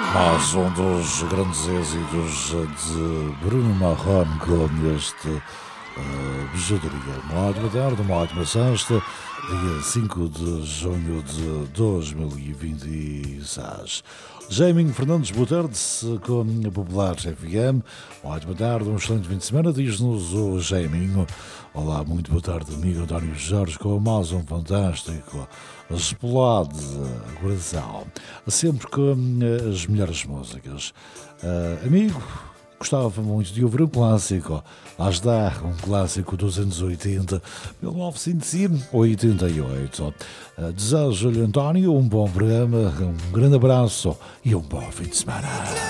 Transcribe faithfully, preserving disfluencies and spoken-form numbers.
Mais um dos grandes êxitos de Bruno Marrone com este uh, Bijuteria. Uma ótima tarde, uma ótima sexta, dia cinco de junho de dois mil e vinte e seis. Jaime Fernandes, boa tarde, com a Popular F M. Uma ótima tarde, um excelente fim de semana, diz-nos o Jaiminho. Olá, muito boa tarde, amigo António Jorge, com mais um fantástico explode coração, sempre com as melhores músicas. Uh, amigo, gostava muito de ouvir um clássico. Lá está, um clássico dos anos oitenta, mil novecentos e oitenta e oito. Uh, Desejo-lhe, António, um bom programa, um grande abraço e um bom fim de semana.